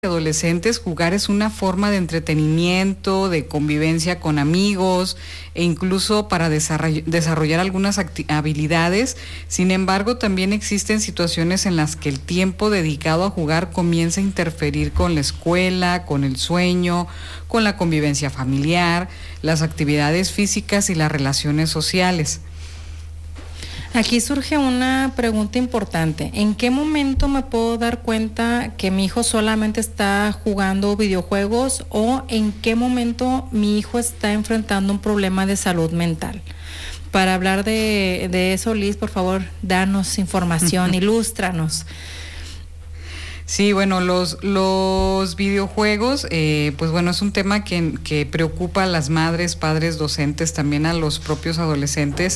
adolescentes, jugar es una forma de entretenimiento, de convivencia con amigos e incluso para desarrollar algunas habilidades. Sin embargo, también existen situaciones en las que el tiempo dedicado a jugar comienza a interferir con la escuela, con el sueño, con la convivencia familiar, las actividades físicas y las relaciones sociales. Aquí surge una pregunta importante. ¿En qué momento me puedo dar cuenta que mi hijo solamente está jugando videojuegos o en qué momento mi hijo está enfrentando un problema de salud mental? Para hablar de eso, Liz, por favor, danos información, ilústranos. Sí, bueno, los videojuegos, pues bueno, es un tema que preocupa a las madres, padres, docentes, también a los propios adolescentes,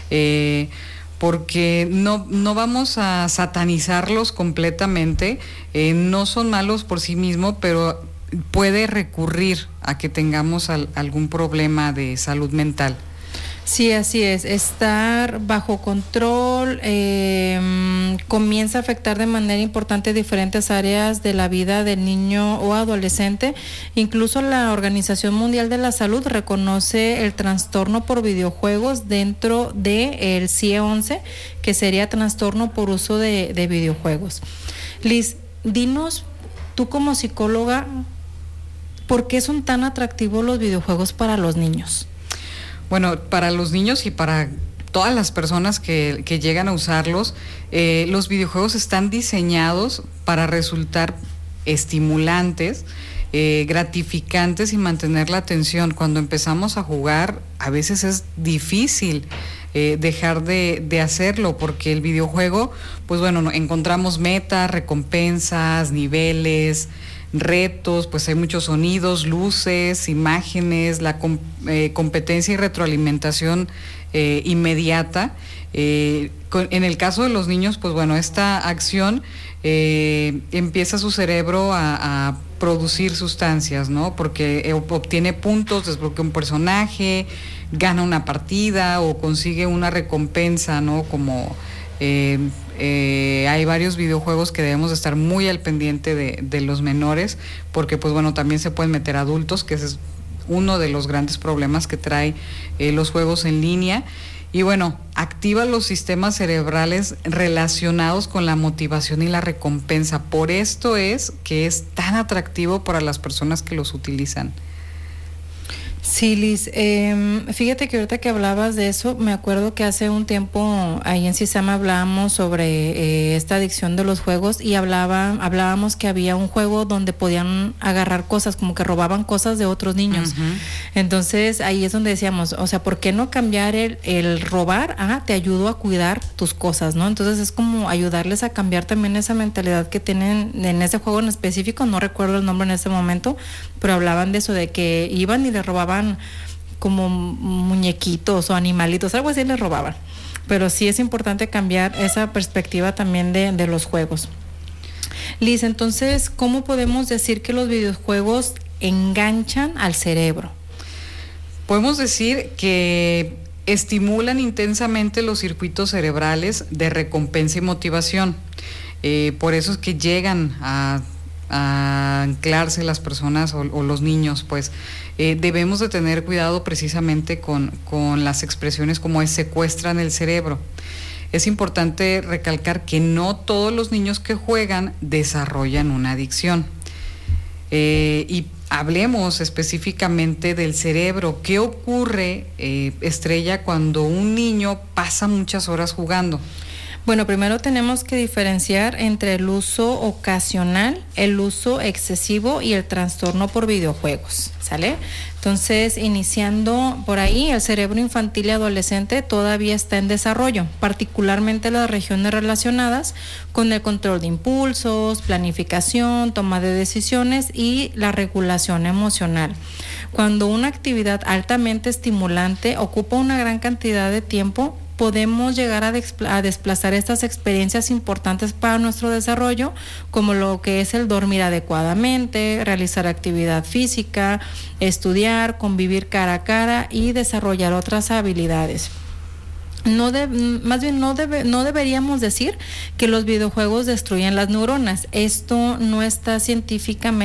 porque no vamos a satanizarlos completamente, no son malos por sí mismos, pero puede recurrir a que tengamos algún problema de salud mental. Sí, así es. Estar bajo control comienza a afectar de manera importante diferentes áreas de la vida del niño o adolescente. Incluso la Organización Mundial de la Salud reconoce el trastorno por videojuegos dentro del CIE-11, que sería trastorno por uso de videojuegos. Liz, dinos, tú como psicóloga, ¿por qué son tan atractivos los videojuegos para los niños? Bueno, para los niños y para todas las personas que llegan a usarlos, los videojuegos están diseñados para resultar estimulantes, gratificantes y mantener la atención. Cuando empezamos a jugar, a veces es difícil dejar de hacerlo, porque el videojuego, pues bueno, encontramos metas, recompensas, niveles, retos, pues hay muchos sonidos, luces, imágenes, la competencia y retroalimentación inmediata. En el caso de los niños, pues bueno, esta acción empieza su cerebro a producir sustancias, ¿no? Porque obtiene puntos, desbloquea un personaje, gana una partida o consigue una recompensa, ¿no? Como hay varios videojuegos que debemos estar muy al pendiente de los menores, porque pues bueno, también se pueden meter adultos, que ese es uno de los grandes problemas que trae los juegos en línea. Y bueno, activa los sistemas cerebrales relacionados con la motivación y la recompensa. Por esto es que es tan atractivo para las personas que los utilizan. Sí, Liz, fíjate que ahorita que hablabas de eso, me acuerdo que hace un tiempo ahí en CISAM hablábamos sobre esta adicción de los juegos y hablábamos que había un juego donde podían agarrar cosas, como que robaban cosas de otros niños. Uh-huh. Entonces ahí es donde decíamos, o sea, ¿por qué no cambiar el robar? Te ayudo a cuidar tus cosas, ¿no? Entonces es como ayudarles a cambiar también esa mentalidad que tienen en ese juego en específico, no recuerdo el nombre en ese momento, pero hablaban de eso, de que iban y les robaban como muñequitos o animalitos, algo así les robaban. Pero sí es importante cambiar esa perspectiva también de los juegos. Liz, entonces, ¿cómo podemos decir que los videojuegos enganchan al cerebro? Podemos decir que estimulan intensamente los circuitos cerebrales de recompensa y motivación. Por eso es que llegan a anclarse las personas o los niños, pues debemos de tener cuidado precisamente con las expresiones como secuestran el cerebro. Es importante recalcar que no todos los niños que juegan desarrollan una adicción. Y hablemos específicamente del cerebro. ¿Qué ocurre, Estrella, cuando un niño pasa muchas horas jugando? Bueno, primero tenemos que diferenciar entre el uso ocasional, el uso excesivo y el trastorno por videojuegos, ¿sale? Entonces, iniciando por ahí, el cerebro infantil y adolescente todavía está en desarrollo, particularmente las regiones relacionadas con el control de impulsos, planificación, toma de decisiones y la regulación emocional. Cuando una actividad altamente estimulante ocupa una gran cantidad de tiempo, podemos llegar a desplazar estas experiencias importantes para nuestro desarrollo, como lo que es el dormir adecuadamente, realizar actividad física, estudiar, convivir cara a cara y desarrollar otras habilidades. más bien no deberíamos decir que los videojuegos destruyen las neuronas. Esto no está científicamente